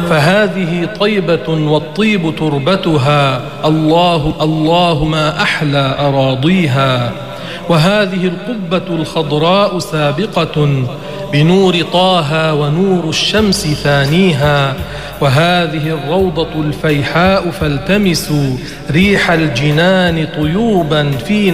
فهذه طيبة والطيب تربتها، الله ما أحلى أراضيها. وهذه القبة الخضراء سابقة بنور طه ونور الشمس ثانيها. وهذه الروضة الفيحاء فالتمسوا ريح الجنان طيوبا في